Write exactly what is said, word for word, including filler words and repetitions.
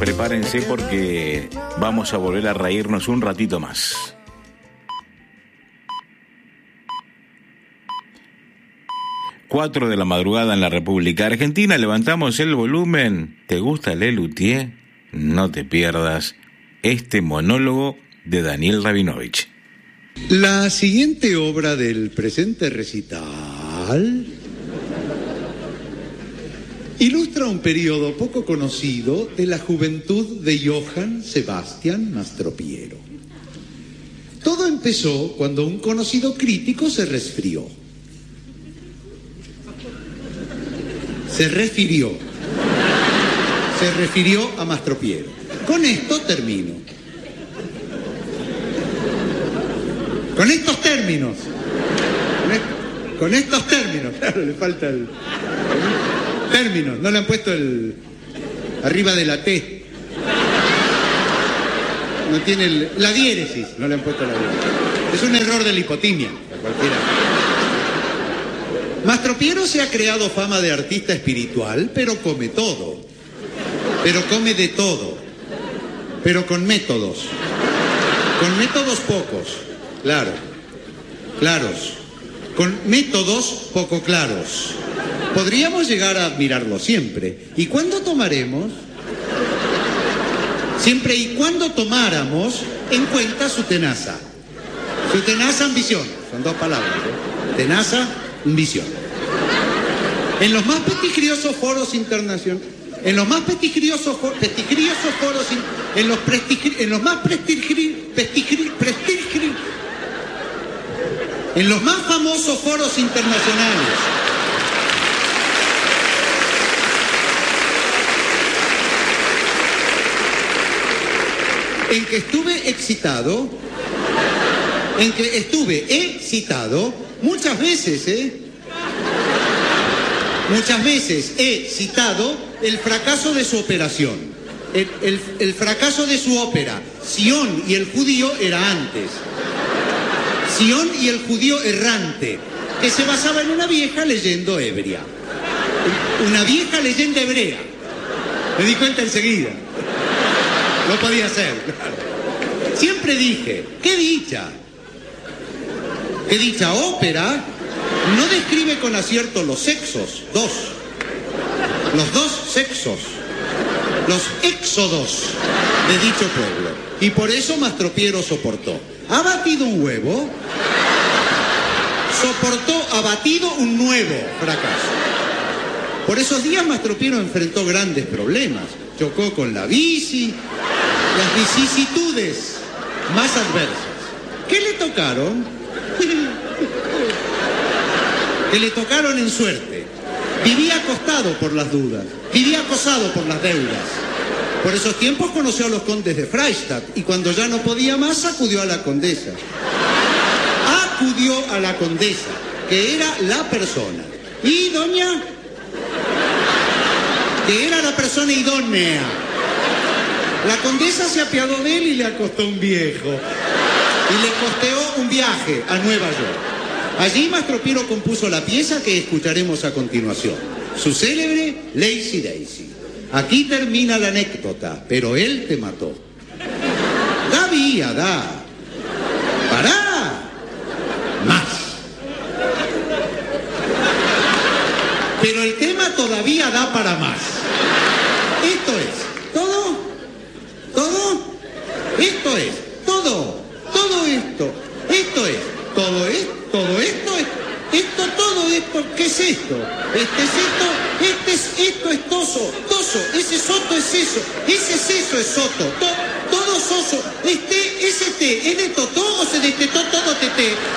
prepárense porque vamos a volver a reírnos un ratito más. Cuatro de la madrugada en la República Argentina, levantamos el volumen. ¿Te gusta Lelutier? No te pierdas este monólogo de Daniel Rabinovich. La siguiente obra del presente recital ilustra un periodo poco conocido de la juventud de Johann Sebastian Mastropiero. Todo empezó cuando un conocido crítico se resfrió. Se refirió. Se refirió a Mastropiero. Con esto termino. Con estos términos. Con, est- con estos términos. Claro, le falta el... Términos. No le han puesto el... arriba de la T. No tiene el... la diéresis. No le han puesto la diéresis. Es un error de la hipotimia. Cualquiera. Mastropiero se ha creado fama de artista espiritual, pero come todo. Pero come de todo. Pero con métodos. Con métodos pocos. Claro. Claros. Con métodos poco claros. Podríamos llegar a admirarlo siempre. ¿Y cuándo tomaremos? Siempre y cuando tomáramos en cuenta su tenaza. Su tenaza ambición. Son dos palabras, ¿eh? Tenaza, ambición. En los más prestigiosos foros internacionales, en los más prestigiosos, prestigiosos foros, en los prestigiosos, en los más prestigiosos, prestigiosos, en los más famosos foros internacionales, en que estuve excitado, en que estuve excitado muchas veces, ¿eh? Muchas veces he citado el fracaso de su operación, el, el, el fracaso de su ópera, Sion y el judío era antes, Sion y el judío errante, que se basaba en una vieja leyenda hebrea, una vieja leyenda hebrea, me di cuenta enseguida, no podía ser, claro. Siempre dije, qué dicha, qué dicha ópera. No describe con acierto los sexos, dos, los dos sexos, los éxodos de dicho pueblo. Y por eso Mastropiero soportó. Ha batido un huevo, soportó, ha batido un nuevo fracaso. Por esos días Mastropiero enfrentó grandes problemas. Chocó con la bici, las vicisitudes más adversas. ¿Qué le tocaron? Que le tocaron en suerte. Vivía acostado por las dudas, vivía acosado por las deudas. Por esos tiempos conoció a los condes de Freistadt y cuando ya no podía más acudió a la condesa. Acudió a la condesa, que era la persona. Y doña, que era la persona idónea. La condesa se apiadó de él y le acostó un viejo. Y le costeó un viaje a Nueva York. Allí Mastropiero compuso la pieza que escucharemos a continuación, su célebre Lazy Daisy. Aquí termina la anécdota, pero él te mató. Da vía, da. Pará. Más. Pero el tema todavía da para más. Esto es, ¿todo? ¿Todo? Esto es, todo. Todo esto. Esto es, todo esto. Todo esto es, esto, todo esto, ¿qué es esto? Este es esto, este es, esto es toso, toso, ese soto es eso, ese es eso es soto, to, todo soso, este, ese té, ¿es de totó o se destetó todo teté?